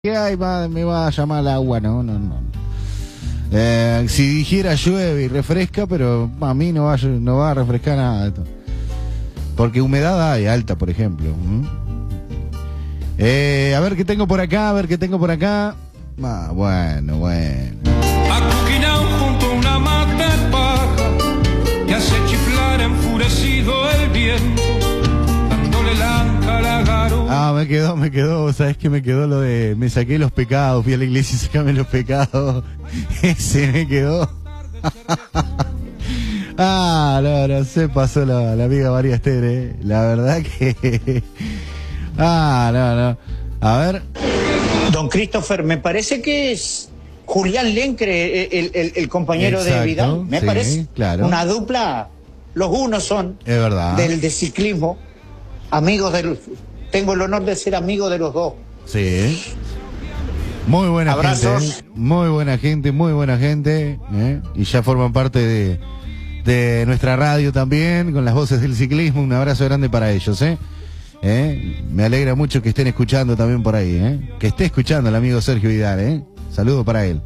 Que ay, me va a llamar al agua, no. Si dijera llueve y refresca, pero a mí no va a refrescar nada de esto. Porque humedad hay alta, por ejemplo. A ver qué tengo por acá, bueno. Acuquinao junto a una mata de paja que hace chiflar enfurecido el viento, dándole lanca a la garupa. Me quedó, ¿sabes qué me quedó? Lo de me saqué los pecados, fui a la iglesia y sacame los pecados. Ese me quedó. No, se pasó la amiga María Esther, La verdad que... no. A ver. Don Christopher, me parece que es Julián Lencre, el compañero. Exacto, de Vidal. Me parece claro. Una dupla, los unos son es verdad. De ciclismo, amigos tengo el honor de ser amigo de los dos. Sí. Muy buena Abrazos. Gente, muy buena gente, y ya forman parte de nuestra radio también, con las voces del ciclismo. Un abrazo grande para ellos, Me alegra mucho que estén escuchando también por ahí, que esté escuchando el amigo Sergio Vidal, Saludo para él.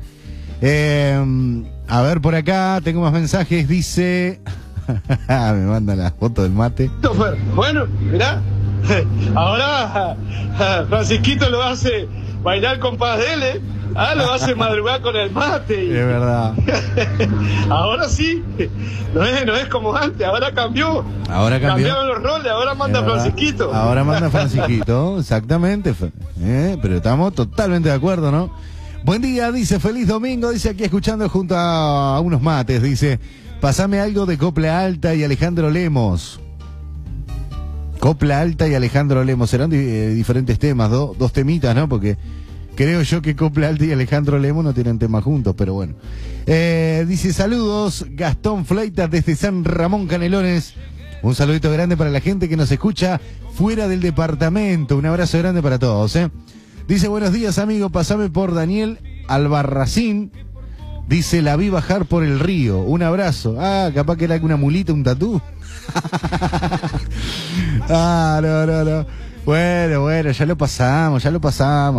A ver, por acá tengo más mensajes, dice... Me manda la foto del mate. Bueno, mirá, ahora Francisquito lo hace bailar con paz de él, lo hace madrugar con el mate. Es verdad. Ahora sí, no es como antes, ahora cambió. Cambiaron los roles, ahora manda Francisquito. Ahora manda Francisquito, exactamente. Pero estamos totalmente de acuerdo, ¿no? Buen día, dice, feliz domingo, dice aquí escuchando junto a unos mates, dice, pasame algo de Copla Alta y Alejandro Lemos. Copla Alta y Alejandro Lemos, serán diferentes temas, dos temitas, ¿no? Porque creo yo que Copla Alta y Alejandro Lemos no tienen temas juntos, pero bueno. Dice, saludos, Gastón Fleitas desde San Ramón Canelones. Un saludito grande para la gente que nos escucha fuera del departamento. Un abrazo grande para todos, Dice, buenos días, amigo, pasame por Daniel Albarracín. Dice, la vi bajar por el río. Un abrazo. Capaz que era una mulita, un tatú. No. Bueno, ya lo pasamos.